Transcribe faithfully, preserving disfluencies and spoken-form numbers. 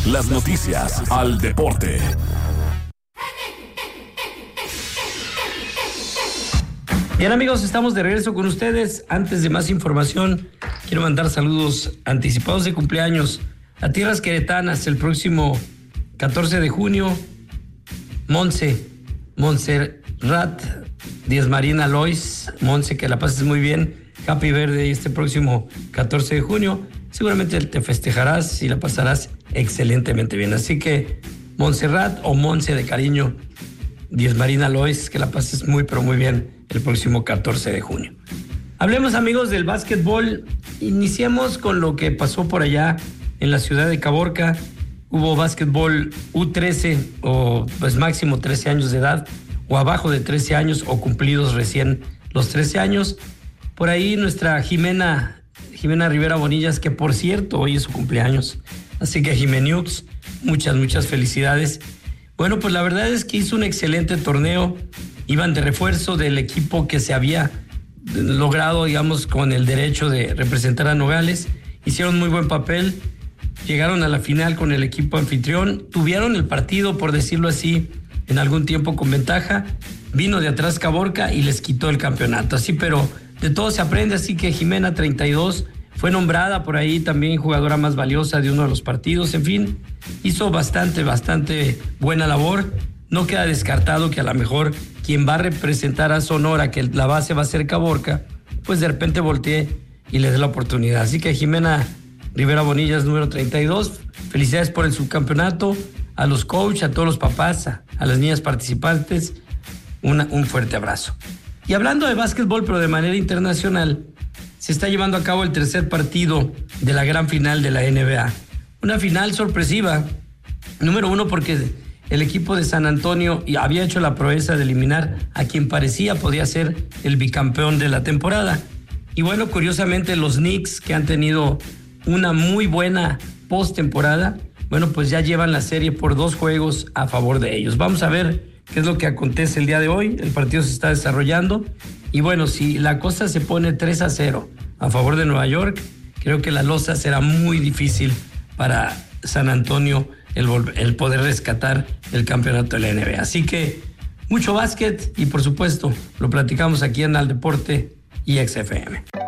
las noticias al deporte. Bien, amigos, estamos de regreso con ustedes. Antes de más información, quiero mandar saludos anticipados de cumpleaños a tierras queretanas el próximo catorce de junio. Monse, Montserrat, Díaz Marina Lois, Monse, que la pases muy bien. Happy Birthday este próximo catorce de junio. Seguramente te festejarás y la pasarás excelentemente bien. Así que Montserrat o Monse de cariño, Díaz Marina Lois, que la pases muy pero muy bien el próximo catorce de junio. Hablemos, amigos, del básquetbol. Iniciemos con lo que pasó por allá en la ciudad de Caborca. Hubo básquetbol U trece o pues máximo trece años de edad o abajo de trece años o cumplidos recién los trece años. Por ahí nuestra Jimena, Jimena Rivera Bonillas, que por cierto hoy es su cumpleaños. Así que Jimeniux, muchas, muchas felicidades. Bueno, pues la verdad es que hizo un excelente torneo. Iban de refuerzo del equipo que se había logrado, digamos, con el derecho de representar a Nogales. Hicieron muy buen papel. Llegaron a la final con el equipo anfitrión. Tuvieron el partido, por decirlo así, en algún tiempo con ventaja. Vino de atrás Caborca y les quitó el campeonato. Así, pero de todo se aprende. Así que Jimena, treinta y dos, fue nombrada por ahí también jugadora más valiosa de uno de los partidos. En fin, hizo bastante, bastante buena labor. No queda descartado que a lo mejor quien va a representar a Sonora, que la base va a ser Caborca, pues de repente voltee y le dé la oportunidad. Así que Jimena Rivera Bonillas, número treinta y dos, felicidades por el subcampeonato, a los coaches, a todos los papás, a, a las niñas participantes, una, un fuerte abrazo. Y hablando de básquetbol, pero de manera internacional, se está llevando a cabo el tercer partido de la gran final de la N B A. Una final sorpresiva, número uno porque el equipo de San Antonio había hecho la proeza de eliminar a quien parecía podía ser el bicampeón de la temporada. Y bueno, curiosamente los Knicks, que han tenido una muy buena postemporada, bueno, pues ya llevan la serie por dos juegos a favor de ellos. Vamos a ver qué es lo que acontece el día de hoy. El partido se está desarrollando. Y bueno, si la cosa se pone tres a cero a favor de Nueva York, creo que la losa será muy difícil para San Antonio el, el poder rescatar el campeonato de la N B A. Así que mucho básquet y por supuesto lo platicamos aquí en Al Deporte y X F M.